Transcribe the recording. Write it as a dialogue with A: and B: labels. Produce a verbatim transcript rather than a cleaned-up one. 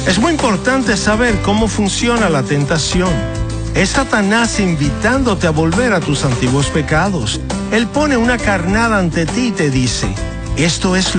A: Es muy importante saber cómo funciona la tentación. Es Satanás invitándote a volver a tus antiguos pecados. Él pone una carnada ante ti y te dice, esto es